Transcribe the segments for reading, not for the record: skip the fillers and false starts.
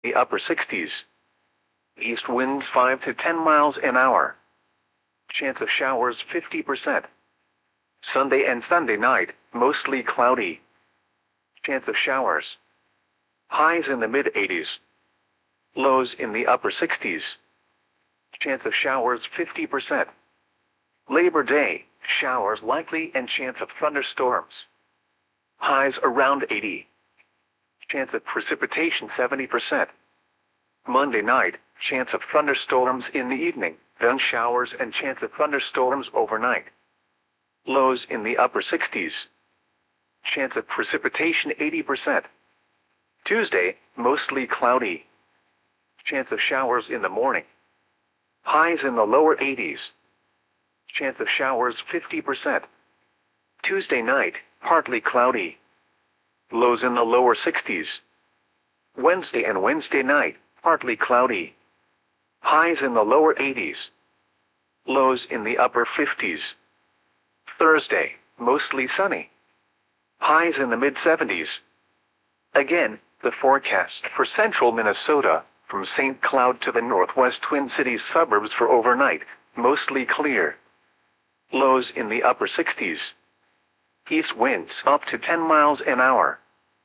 The upper 60s. East winds 5 to 10 miles an hour. Chance of showers 50%. Sunday and Sunday night, mostly cloudy. Chance of showers. Highs in the mid-80s. Lows in the upper 60s. Chance of showers 50%. Labor Day, showers likely and chance of thunderstorms. Highs around 80. Chance of precipitation 70%. Monday night, chance of thunderstorms in the evening, then showers and chance of thunderstorms overnight. Lows in the upper 60s. Chance of precipitation 80%. Tuesday, mostly cloudy. Chance of showers in the morning. Highs in the lower 80s. Chance of showers 50%. Tuesday night, partly cloudy. Lows in the lower 60s. Wednesday and Wednesday night, partly cloudy. Highs in the lower 80s. Lows in the upper 50s. Thursday, mostly sunny. Highs in the mid-70s. Again, the forecast for central Minnesota, from St. Cloud to the northwest Twin Cities suburbs for overnight, mostly clear. Lows in the upper 60s. East winds up to 10 miles an hour.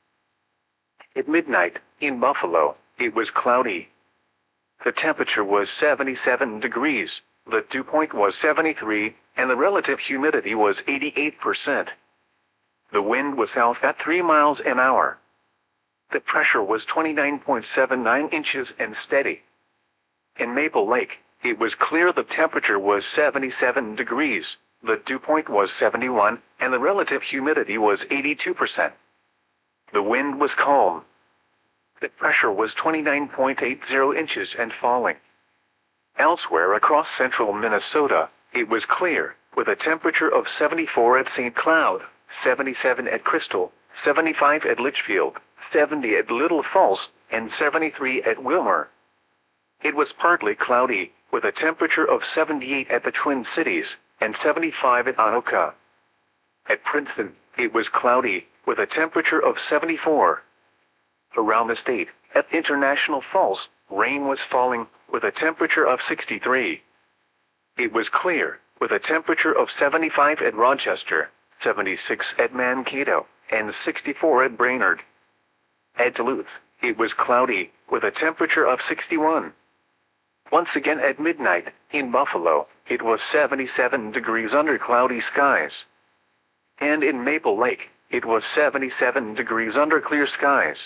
At midnight, in Buffalo, it was cloudy. The temperature was 77 degrees, the dew point was 73, and the relative humidity was 88%. The wind was south at 3 miles an hour. The pressure was 29.79 inches and steady. In Maple Lake, it was clear. The temperature was 77 degrees, the dew point was 71, and the relative humidity was 82%. The wind was calm. The pressure was 29.80 inches and falling. Elsewhere across central Minnesota, it was clear, with a temperature of 74 at St. Cloud, 77 at Crystal, 75 at Litchfield, 70 at Little Falls, and 73 at Wilmer. It was partly cloudy, with a temperature of 78 at the Twin Cities, and 75 at Anoka. At Princeton, it was cloudy, with a temperature of 74. Around the state, at International Falls, rain was falling, with a temperature of 63. It was clear, with a temperature of 75 at Rochester, 76 at Mankato, and 64 at Brainerd. At Duluth, it was cloudy, with a temperature of 61. Once again at midnight, in Buffalo, it was 77 degrees under cloudy skies. And in Maple Lake, it was 77 degrees under clear skies.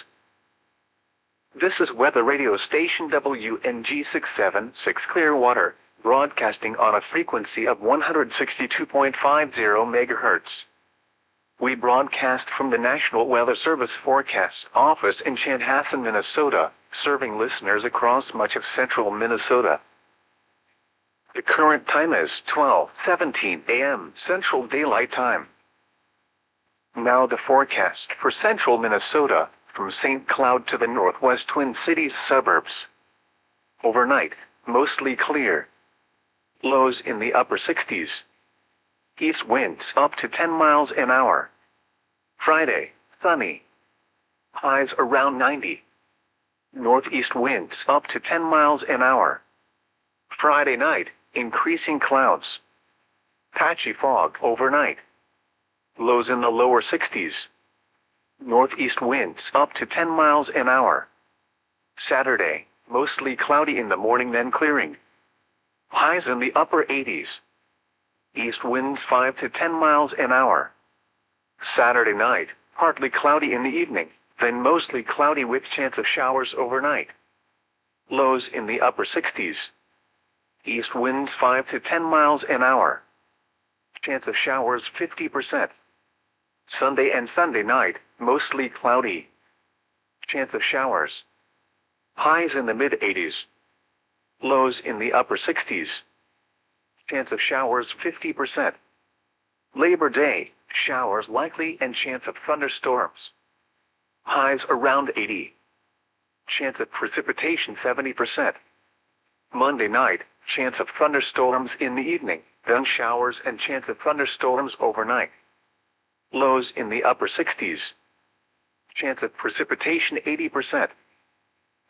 This is weather radio station WNG 676 Clearwater, broadcasting on a frequency of 162.50 MHz. We broadcast from the National Weather Service Forecast Office in Chanhassen, Minnesota, serving listeners across much of central Minnesota. The current time is 12:17 a.m. Central Daylight Time. Now the forecast for central Minnesota, from St. Cloud to the northwest Twin Cities suburbs. Overnight, mostly clear. Lows in the upper 60s. East winds up to 10 miles an hour. Friday, sunny. Highs around 90. Northeast winds up to 10 miles an hour. Friday night, increasing clouds. Patchy fog overnight. Lows in the lower 60s. Northeast winds up to 10 miles an hour. Saturday, mostly cloudy in the morning then clearing. Highs in the upper 80s. East winds 5 to 10 miles an hour. Saturday night, partly cloudy in the evening, then mostly cloudy with chance of showers overnight. Lows in the upper 60s. East winds 5 to 10 miles an hour. Chance of showers 50%. Sunday and Sunday night, mostly cloudy. Chance of showers. Highs in the mid-80s. Lows in the upper 60s. Chance of showers 50%. Labor Day, showers likely and chance of thunderstorms. Highs around 80. Chance of precipitation 70%. Monday night, chance of thunderstorms in the evening, then showers and chance of thunderstorms overnight. Lows in the upper 60s. Chance of precipitation 80%.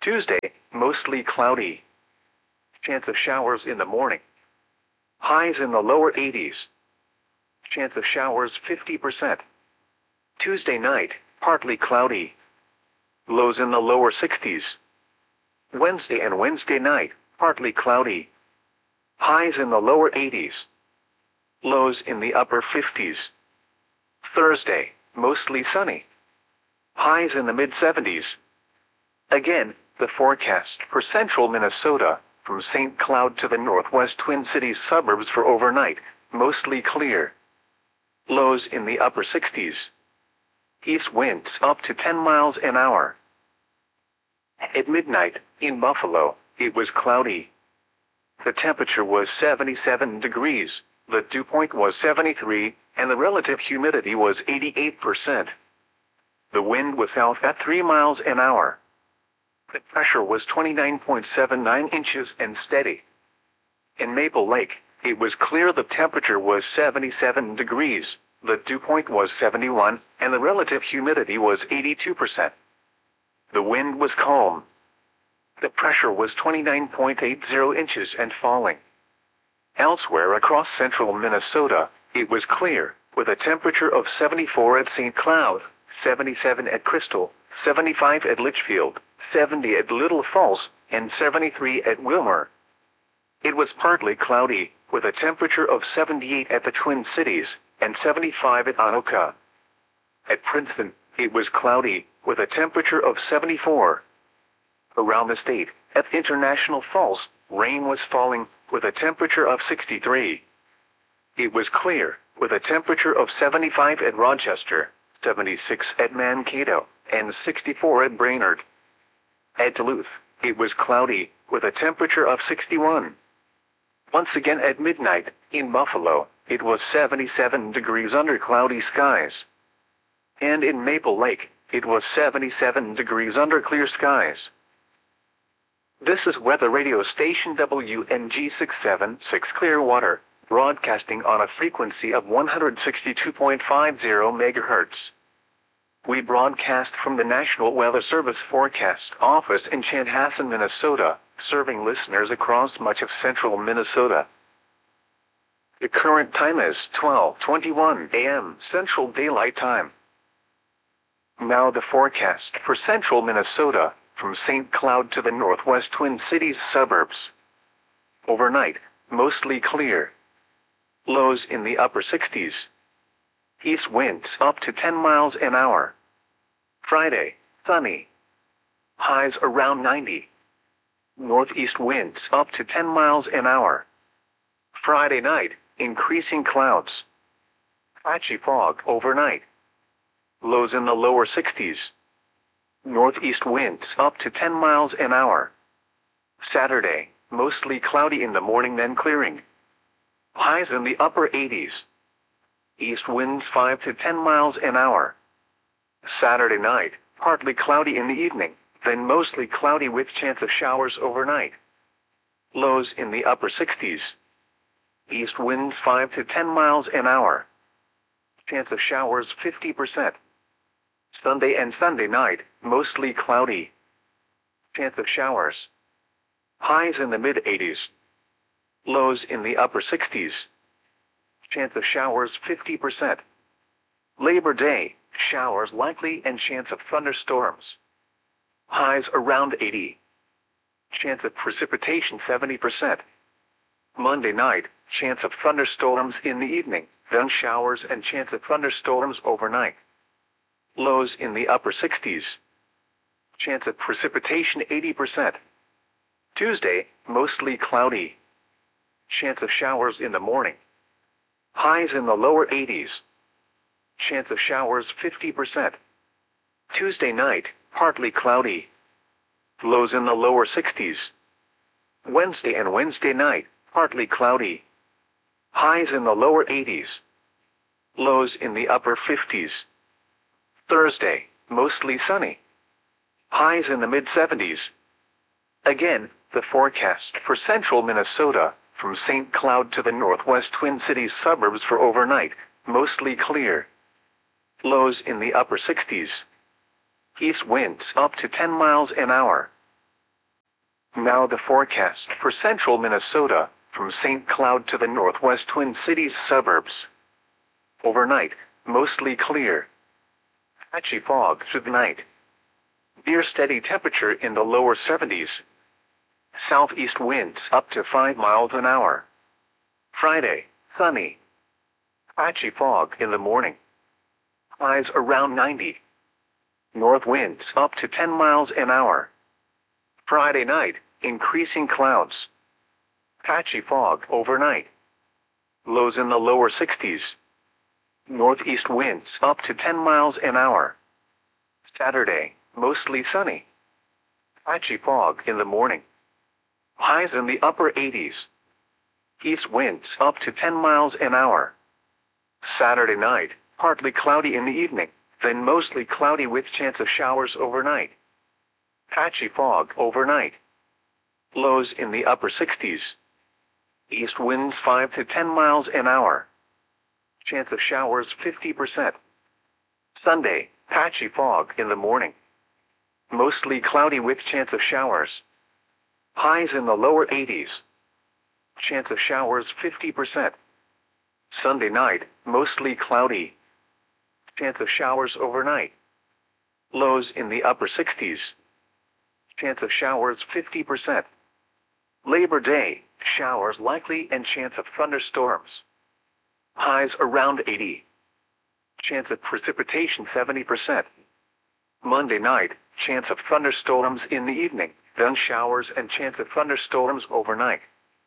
Tuesday, mostly cloudy. Chance of showers in the morning. Highs in the lower 80s. Chance of showers 50%. Tuesday night, partly cloudy. Lows in the lower 60s. Wednesday and Wednesday night, partly cloudy. Highs in the lower 80s. Lows in the upper 50s. Thursday, mostly sunny. Highs in the mid-70s. Again, the forecast for central Minnesota, from St. Cloud to the northwest Twin Cities suburbs for overnight, mostly clear. Lows in the upper 60s. East winds up to 10 miles an hour. At midnight, in Buffalo, it was cloudy. The temperature was 77 degrees, the dew point was 73, and the relative humidity was 88%. The wind was south at 3 miles an hour. The pressure was 29.79 inches and steady. In Maple Lake, it was clear. The temperature was 77 degrees, the dew point was 71, and the relative humidity was 82%. The wind was calm. The pressure was 29.80 inches and falling. Elsewhere across central Minnesota, it was clear, with a temperature of 74 at St. Cloud, 77 at Crystal, 75 at Litchfield, 70 at Little Falls, and 73 at Wilmer. It was partly cloudy, with a temperature of 78 at the Twin Cities, and 75 at Anoka. At Princeton, it was cloudy, with a temperature of 74. Around the state, at International Falls, rain was falling, with a temperature of 63. It was clear, with a temperature of 75 at Rochester, 76 at Mankato, and 64 at Brainerd. At Duluth, it was cloudy, with a temperature of 61. Once again at midnight, in Buffalo, it was 77 degrees under cloudy skies. And in Maple Lake, it was 77 degrees under clear skies. This is weather radio station WNG 676 Clearwater, broadcasting on a frequency of 162.50 MHz. We broadcast from the National Weather Service Forecast Office in Chanhassen, Minnesota, serving listeners across much of central Minnesota. The current time is 12:21 a.m. Central Daylight Time. Now the forecast for central Minnesota, from St. Cloud to the northwest Twin Cities suburbs. Overnight, mostly clear. Lows in the upper 60s. East winds up to 10 miles an hour. Friday, sunny. Highs around 90. Northeast winds up to 10 miles an hour. Friday night, increasing clouds. Patchy fog overnight. Lows in the lower 60s. Northeast winds up to 10 miles an hour. Saturday, mostly cloudy in the morning then clearing. Highs in the upper 80s. East winds 5 to 10 miles an hour. Saturday night, partly cloudy in the evening, then mostly cloudy with chance of showers overnight. Lows in the upper 60s. East winds 5 to 10 miles an hour. Chance of showers 50%. Sunday and Sunday night, mostly cloudy. Chance of showers. Highs in the mid-80s. Lows in the upper 60s. Chance of showers 50%. Labor Day, showers likely and chance of thunderstorms. Highs around 80. Chance of precipitation 70%. Monday night, chance of thunderstorms in the evening, then showers and chance of thunderstorms overnight. Lows in the upper 60s. Chance of precipitation 80%. Tuesday, mostly cloudy. Chance of showers in the morning. Highs in the lower 80s. Chance of showers 50%. Tuesday night, partly cloudy. Lows in the lower 60s. Wednesday and Wednesday night, partly cloudy. Highs in the lower 80s. Lows in the upper 50s. Thursday, mostly sunny. Highs in the mid-70s. Again, the forecast for central Minnesota, from St. Cloud to the northwest Twin Cities suburbs for overnight, mostly clear. Lows in the upper 60s. East winds up to 10 miles an hour. Now the forecast for central Minnesota, from St. Cloud to the northwest Twin Cities suburbs. Overnight, mostly clear. Patchy fog through the night. Near steady temperature in the lower 70s. Southeast winds up to 5 miles an hour. Friday, sunny. Patchy fog in the morning. Highs around 90. North winds up to 10 miles an hour. Friday night, increasing clouds. Patchy fog overnight. Lows in the lower 60s. Northeast winds up to 10 miles an hour. Saturday, mostly sunny. Patchy fog in the morning. Highs in the upper 80s. East winds up to 10 miles an hour. Saturday night, partly cloudy in the evening, then mostly cloudy with chance of showers overnight. Patchy fog overnight. Lows in the upper 60s. East winds 5 to 10 miles an hour. Chance of showers 50%. Sunday, patchy fog in the morning. Mostly cloudy with chance of showers. Highs in the lower 80s. Chance of showers 50%. Sunday night, mostly cloudy. Chance of showers overnight. Lows in the upper 60s. Chance of showers 50%. Labor Day, showers likely and chance of thunderstorms. Highs around 80. Chance of precipitation 70%. Monday night, chance of thunderstorms in the evening, then showers and chance of thunderstorms overnight.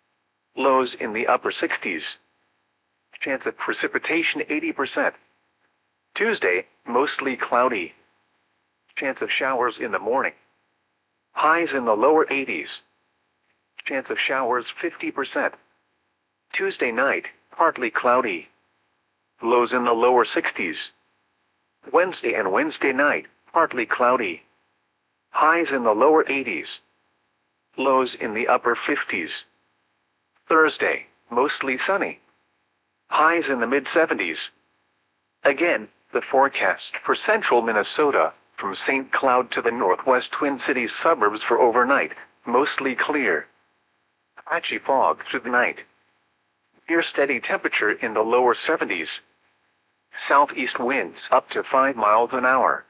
Lows in the upper 60s. Chance of precipitation 80%. Tuesday, mostly cloudy. Chance of showers in the morning. Highs in the lower 80s. Chance of showers 50%. Tuesday night, partly cloudy. Lows in the lower 60s. Wednesday and Wednesday night, partly cloudy. Highs in the lower 80s. Lows in the upper 50s. Thursday, mostly sunny. Highs in the mid-70s. Again, the forecast for central Minnesota, from St. Cloud to the northwest Twin Cities suburbs for overnight, mostly clear. Patchy fog through the night. Near steady temperature in the lower 70s. Southeast winds up to 5 miles an hour.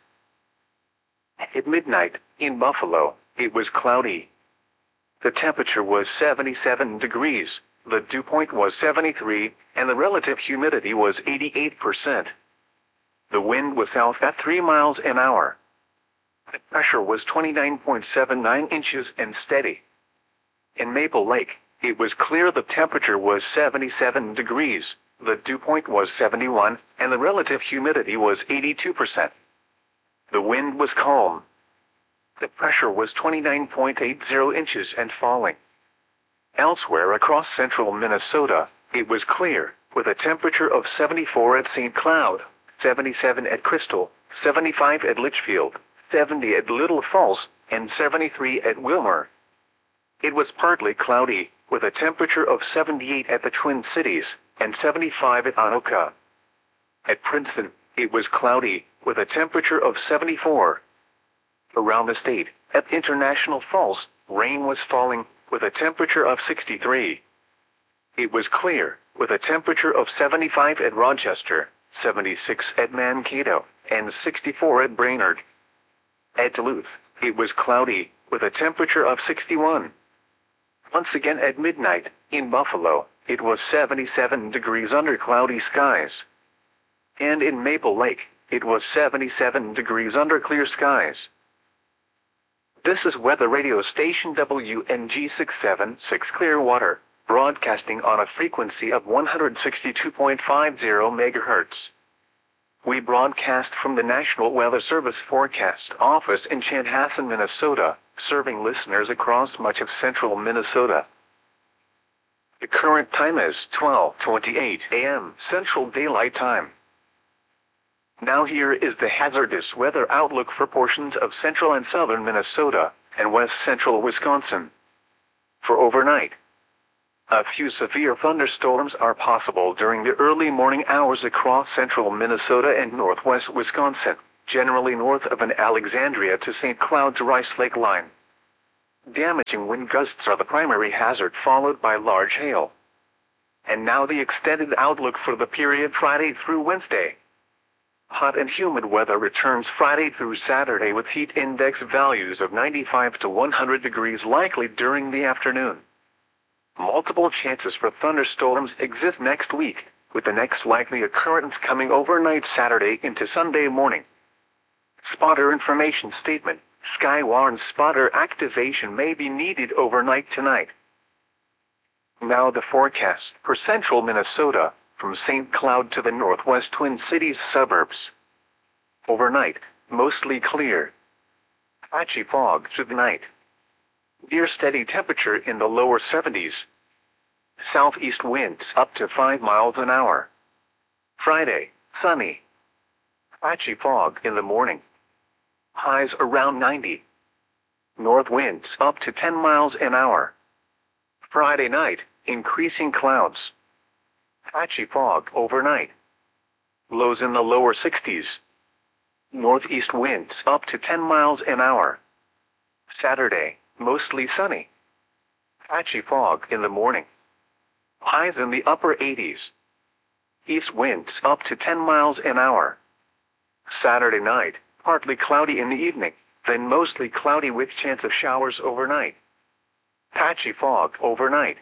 At midnight, in Buffalo, it was cloudy. The temperature was 77 degrees, the dew point was 73, and the relative humidity was 88%. The wind was south at 3 miles an hour. The pressure was 29.79 inches and steady. In Maple Lake, it was clear. The temperature was 77 degrees, the dew point was 71, and the relative humidity was 82%. The wind was calm. The pressure was 29.80 inches and falling. Elsewhere across central Minnesota, it was clear, with a temperature of 74 at St. Cloud, 77 at Crystal, 75 at Litchfield, 70 at Little Falls, and 73 at Wilmer. It was partly cloudy, with a temperature of 78 at the Twin Cities, and 75 at Anoka. At Princeton, it was cloudy, with a temperature of 74. Around the state, at International Falls, rain was falling, with a temperature of 63. It was clear, with a temperature of 75 at Rochester, 76 at Mankato, and 64 at Brainerd. At Duluth, it was cloudy, with a temperature of 61. Once again at midnight, in Buffalo, it was 77 degrees under cloudy skies. And in Maple Lake, it was 77 degrees under clear skies. This is weather radio station WNG 676 Clearwater, broadcasting on a frequency of 162.50 MHz. We broadcast from the National Weather Service Forecast Office in Chanhassen, Minnesota, serving listeners across much of central Minnesota. The current time is 12:28 a.m. Central Daylight Time. Now here is the hazardous weather outlook for portions of central and southern Minnesota and west central Wisconsin. For overnight, a few severe thunderstorms are possible during the early morning hours across central Minnesota and northwest Wisconsin, generally north of an Alexandria to St. Cloud to Rice Lake line. Damaging wind gusts are the primary hazard, followed by large hail. And now the extended outlook for the period Friday through Wednesday. Hot and humid weather returns Friday through Saturday with heat index values of 95 to 100 degrees likely during the afternoon. Multiple chances for thunderstorms exist next week, with the next likely occurrence coming overnight Saturday into Sunday morning. Spotter information statement: Skywarn spotter activation may be needed overnight tonight. Now the forecast for central Minnesota, from St. Cloud to the northwest Twin Cities suburbs. Overnight, mostly clear. Patchy fog through the night. Near steady temperature in the lower 70s. Southeast winds up to 5 miles an hour. Friday, sunny. Patchy fog in the morning. Highs around 90. North winds up to 10 miles an hour. Friday night, increasing clouds. Patchy fog overnight. Lows in the lower 60s. Northeast winds up to 10 miles an hour. Saturday, mostly sunny. Patchy fog in the morning. Highs in the upper 80s. East winds up to 10 miles an hour. Saturday night, partly cloudy in the evening, then mostly cloudy with chance of showers overnight. Patchy fog overnight.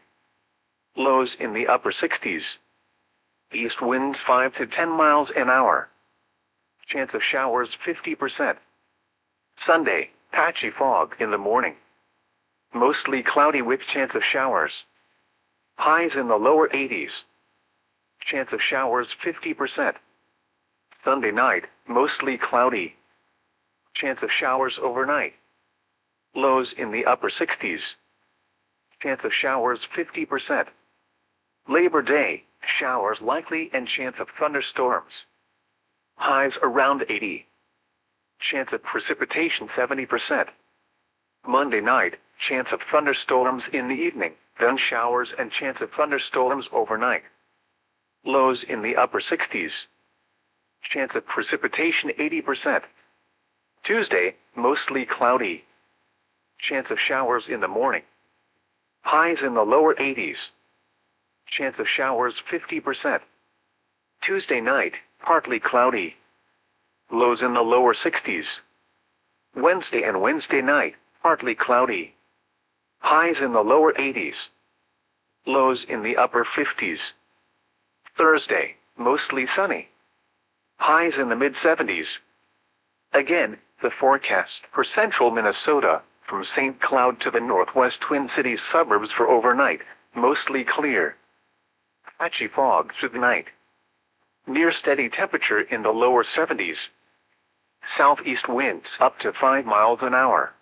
Lows in the upper 60s. East winds 5 to 10 miles an hour. Chance of showers 50%. Sunday, patchy fog in the morning. Mostly cloudy with chance of showers. Highs in the lower 80s. Chance of showers 50%. Sunday night, mostly cloudy. Chance of showers overnight. Lows in the upper 60s. Chance of showers 50%. Labor Day, showers likely and chance of thunderstorms. Highs around 80. Chance of precipitation 70%. Monday night, chance of thunderstorms in the evening, then showers and chance of thunderstorms overnight. Lows in the upper 60s. Chance of precipitation 80%. Tuesday, mostly cloudy. Chance of showers in the morning. Highs in the lower 80s. Chance of showers 50%. Tuesday night, partly cloudy. Lows in the lower 60s. Wednesday and Wednesday night, partly cloudy. Highs in the lower 80s. Lows in the upper 50s. Thursday, mostly sunny. Highs in the mid-70s. Again, the forecast for central Minnesota, from St. Cloud to the northwest Twin Cities suburbs for overnight, mostly clear. Patchy fog through the night. Near steady temperature in the lower 70s. Southeast winds up to 5 miles an hour.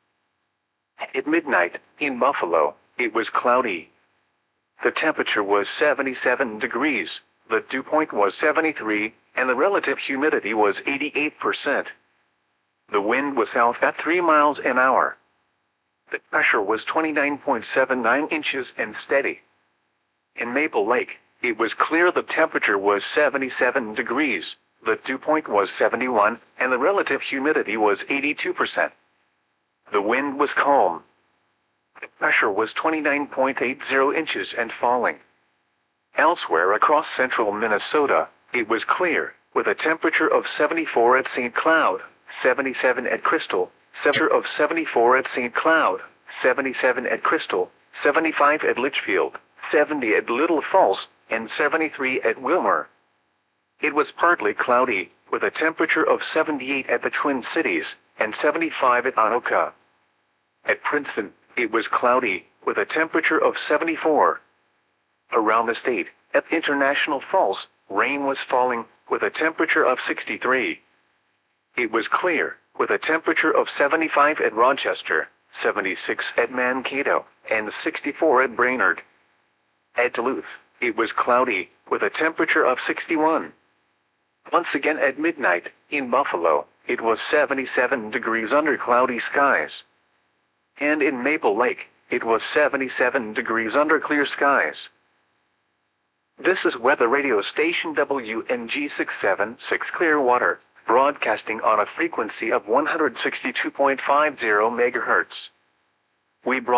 At midnight, in Buffalo, it was cloudy. The temperature was 77 degrees, the dew point was 73, and the relative humidity was 88%. The wind was south at 3 miles an hour. The pressure was 29.79 inches and steady. In Maple Lake, it was clear. The temperature was 77 degrees, the dew point was 71, and the relative humidity was 82%. The wind was calm. The pressure was 29.80 inches and falling. Elsewhere across central Minnesota, it was clear, with a temperature of 74 at St. Cloud, 77 at Crystal, temperature of 74 at St. Cloud, 77 at Crystal, 75 at Litchfield, 70 at Little Falls, and 73 at Wilmer. It was partly cloudy, with a temperature of 78 at the Twin Cities, and 75 at Anoka. At Princeton, it was cloudy, with a temperature of 74. Around the state, at International Falls, rain was falling, with a temperature of 63. It was clear, with a temperature of 75 at Rochester, 76 at Mankato, and 64 at Brainerd. At Duluth, it was cloudy, with a temperature of 61. Once again at midnight, in Buffalo, it was 77 degrees under cloudy skies. And in Maple Lake, it was 77 degrees under clear skies. This is weather radio station WNG 676 Clearwater, broadcasting on a frequency of 162.50 MHz. We brought